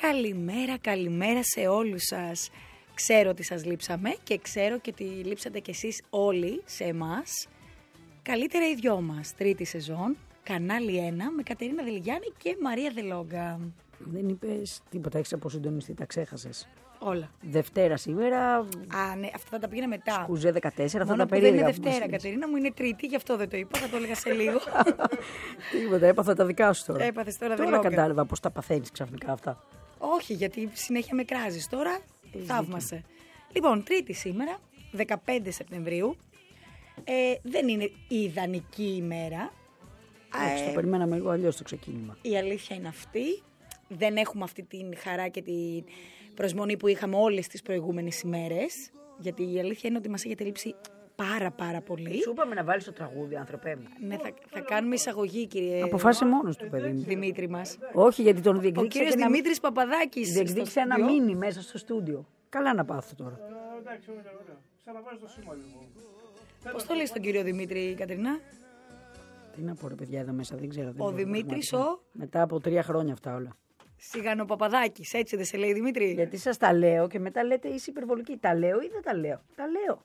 Καλημέρα σε όλους σας. Ξέρω ότι σας λείψαμε και ξέρω και ότι λείψατε κι εσείς όλοι σε εμάς. Καλύτερα οι δυο μας. Τρίτη σεζόν, κανάλι 1 με Κατερίνα Δελιγιάννη και Μαρία Δελόγκα. Δεν είπες τίποτα, έχεις αποσυντονιστεί, τα ξέχασες. Όλα. Δευτέρα σήμερα. Α, ναι, αυτά θα τα πήγαινε μετά. Σκουζέ 14, αυτά τα δεν περίεργα. είναι Δευτέρα, Κατερίνα μου, είναι Τρίτη, γι' αυτό δεν το είπα, θα το έλεγα σε λίγο. Τίποτα, έπαθα τα δικά σου τώρα. Έπαθες τώρα Τώρα Δελόγκα. κατάλαβα πώς τα παθαίνεις ξαφνικά αυτά. Όχι, γιατί συνέχεια με κράζεις τώρα. Θαύμασε. Λοιπόν, Τρίτη σήμερα, 15 Σεπτεμβρίου. Δεν είναι η ιδανική ημέρα. Το περιμέναμε λίγο αλλιώς το ξεκίνημα. Η αλήθεια είναι αυτή. Δεν έχουμε αυτή την χαρά και την προσμονή που είχαμε όλες τις προηγούμενες ημέρες. Γιατί η αλήθεια είναι ότι μας έχετε λείψει πάρα πολύ. Σου είπαμε να βάλεις το τραγούδι, άνθρωπέ μου. Ναι, θα κάνουμε εισαγωγή, κύριε. Αποφάσισε μόνος του, παιδί μου. Δημήτρη μας. Όχι, γιατί τον Ο διεκδίκησε. κύριος Δημήτρης Παπαδάκης. Διεκδίκησε ένα μίνι μέσα στο στούντιο. Καλά να πάθω τώρα. Εντάξει, ωραία. Ξαναβάζω το σήμα λοιπόν. Πώς το λέει τον κύριο Δημήτρη, Κατερίνα? Τι να πω, ρε παιδιά, εδώ μέσα δεν ξέρω. Ο Δημήτρης Μετά από 3 χρόνια αυτά όλα. Σιγανοπαπαδάκης, έτσι δεν σε λέει, Δημήτρη? Γιατί σας τα λέω και μετά λέτε είσαι υπερβολική. Τα λέω ή δεν τα λέω? Τα λέω.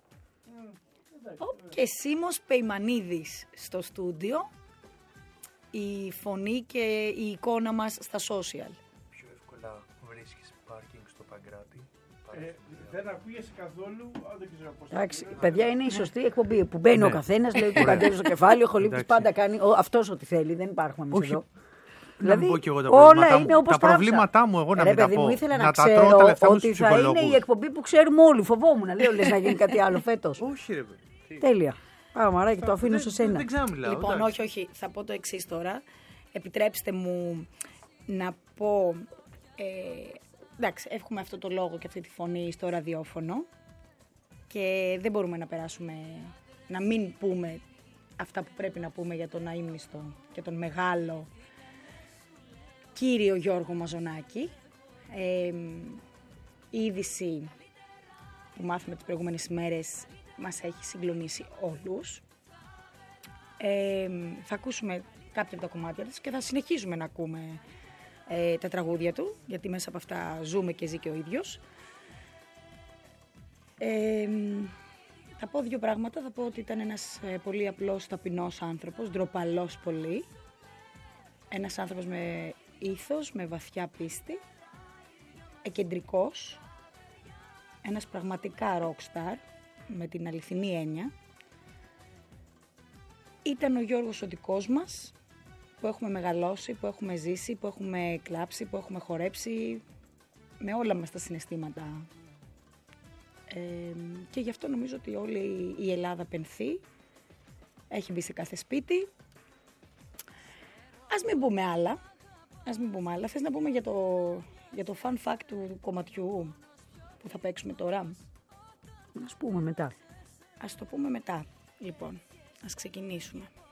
Και Σίμος Πεϊμανίδης στο στούντιο. Η φωνή και η εικόνα μας στα social. Πιο εύκολα βρίσκεις πάρκινγκ στο Παγκράτη. Δεν ακούγεσαι καθόλου, δεν ξέρω πώς. Εντάξει, παιδιά, είναι η σωστή εκπομπή που μπαίνει ο καθένας, λέει του καντέλου στο κεφάλι, ο Χολύπτης πάντα κάνει αυτός ό,τι θέλει, δεν υπάρχουμε εμείς εδώ. Δηλαδή, να πω και εγώ τα όλα προβλήματά είναι μου. όπως Τα προβλήματά μου εγώ να μην τα παιδί μου, πω. ήθελα να τα ξέρω τρώω τελευταία μου ότι στους θα είναι ψυχολόγους. η εκπομπή που ξέρουμε όλοι. Φοβόμουν, λέω, λες να γίνει κάτι άλλο φέτος. Όχι ρε παιδί. Τέλεια. Πάμε Μαράκι, το αφήνω σε σένα. Δεν ξέρω να μιλάω. Λοιπόν, εντάξει. όχι, θα πω το εξής τώρα. Επιτρέψτε μου να πω. Εντάξει, έχουμε αυτό το λόγο και αυτή τη φωνή στο ραδιόφωνο και δεν μπορούμε να περάσουμε, να μην πούμε αυτά που πρέπει να πούμε για τον αείμνηστο και τον μεγάλο κύριο Γιώργο Μαζονάκη. Η είδηση που μάθαμε τις προηγούμενες ημέρες μας έχει συγκλονίσει όλους. Θα ακούσουμε κάποια από τα κομμάτια της και θα συνεχίζουμε να ακούμε τα τραγούδια του, γιατί μέσα από αυτά ζούμε και ζει και ο ίδιος. Θα πω δύο πράγματα. Θα πω ότι ήταν ένας πολύ απλός, ταπεινός άνθρωπος, ντροπαλός πολύ. Ένας άνθρωπος με ήθος, με βαθιά πίστη, εκεντρικός, ένας πραγματικά rockstar, με την αληθινή έννοια. Ήταν ο Γιώργος ο δικός μας, που έχουμε μεγαλώσει, που έχουμε ζήσει, που έχουμε κλάψει, που έχουμε χορέψει, με όλα μας τα συναισθήματα. Και γι' αυτό νομίζω ότι όλη η Ελλάδα πενθεί, έχει μπει σε κάθε σπίτι. Ας μην πούμε άλλα. Θες να πούμε για το fun fact του κομματιού που θα παίξουμε τώρα? Ας πούμε μετά. Ας το πούμε μετά. Λοιπόν, ας ξεκινήσουμε.